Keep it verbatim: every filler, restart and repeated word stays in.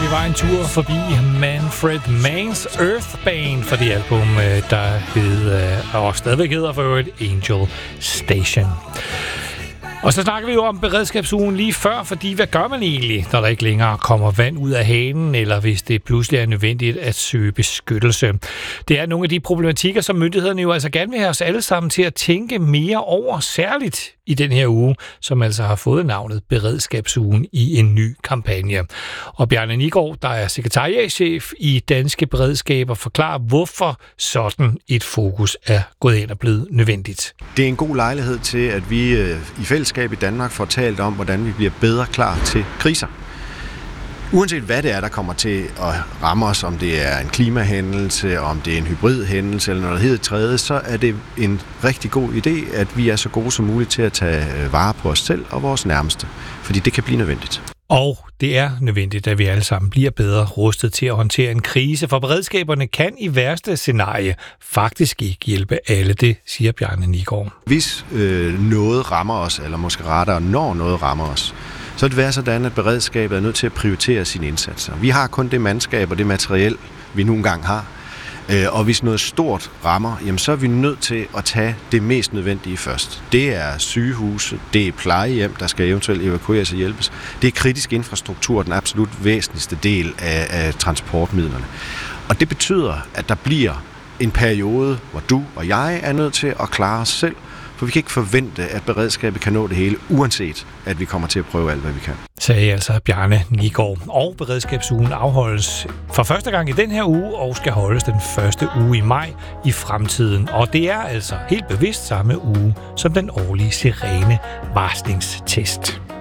vi var en tur forbi Manfred Mann's Earth Band for det album, der hed, og stadigvæk hedder for øvrigt, Angel Station. Og så snakker vi jo om beredskabsugen lige før, fordi hvad gør man egentlig, når der ikke længere kommer vand ud af hanen, eller hvis det pludselig er nødvendigt at søge beskyttelse? Det er nogle af de problematikker, som myndighederne jo altså gerne vil have os alle sammen til at tænke mere over, særligt i den her uge, som altså har fået navnet Beredskabsugen i en ny kampagne. Og Bjarne Nigård, der er sekretariatschef i Danske Beredskaber, forklarer, hvorfor sådan et fokus er gået ind og blevet nødvendigt. Det er en god lejlighed til, at vi i fællesskab i Danmark får talt om, hvordan vi bliver bedre klar til kriser. Uanset hvad det er, der kommer til at ramme os, om det er en klimahændelse, om det er en hybridhændelse eller noget helt tredje, så er det en rigtig god idé, at vi er så gode som muligt til at tage vare på os selv og vores nærmeste, fordi det kan blive nødvendigt. Og det er nødvendigt, at vi alle sammen bliver bedre rustet til at håndtere en krise, for beredskaberne kan i værste scenarie faktisk ikke hjælpe alle, det siger Bjarne Nigård. Hvis øh, noget rammer os, eller måske rettere når noget rammer os, så er det være sådan, at beredskabet er nødt til at prioritere sine indsatser. Vi har kun det mandskab og det materiel, vi nogle gange har. Og hvis noget stort rammer, jamen så er vi nødt til at tage det mest nødvendige først. Det er sygehuse, det er plejehjem, der skal eventuelt evakueres og hjælpes. Det er kritisk infrastruktur, den absolut væsentligste del af, af transportmidlerne. Og det betyder, at der bliver en periode, hvor du og jeg er nødt til at klare os selv, for vi kan ikke forvente, at beredskabet kan nå det hele, uanset at vi kommer til at prøve alt, hvad vi kan. Sagde altså Bjarne Nigård. Og beredskabsugen afholdes for første gang i den her uge, og skal holdes den første uge i maj i fremtiden. Og det er altså helt bevidst samme uge som den årlige sirene varslingstest.